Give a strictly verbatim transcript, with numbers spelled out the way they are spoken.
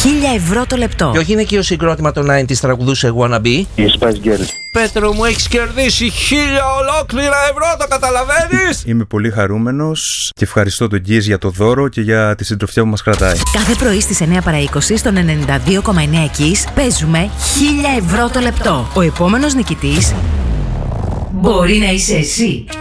χίλια ευρώ το λεπτό. Ποιο γυναικείο συγκρότημα των ενενήντα τραγουδούσε Wanna Be? Η Spice Girls. Πέτρο μου, έχεις κερδίσει χίλια ολόκληρα ευρώ, το καταλαβαίνεις? Είμαι πολύ χαρούμενος και ευχαριστώ τον Γκίζ για το δώρο και για τη συντροφιά που μας κρατάει. Κάθε πρωί στις εννιά παρά είκοσι στον ενενήντα δύο κόμμα εννέα Kiss παίζουμε χίλια ευρώ το λεπτό. Ο επόμενος νικητής μπορεί να είσαι εσύ.